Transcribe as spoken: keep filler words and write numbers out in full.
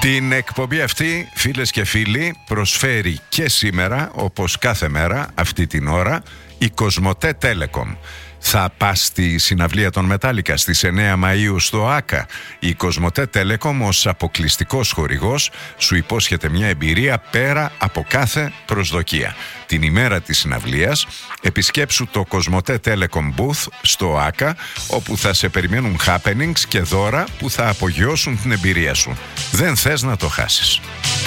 Την εκπομπή αυτή, φίλες και φίλοι, προσφέρει και σήμερα, όπως κάθε μέρα, αυτή την ώρα, η Κοσμοτέ Telecom. Θα πας στη συναυλία των Μετάλλικα στις εννέα Μαΐου στο ΆΚΑ. Η Κοσμοτέ Telecom ως αποκλειστικός χορηγός σου υπόσχεται μια εμπειρία πέρα από κάθε προσδοκία. Την ημέρα της συναυλίας επισκέψου το Κοσμοτέ Telecom Booth στο ΆΚΑ, όπου θα σε περιμένουν happenings και δώρα που θα απογειώσουν την εμπειρία σου. Δεν θες να το χάσεις.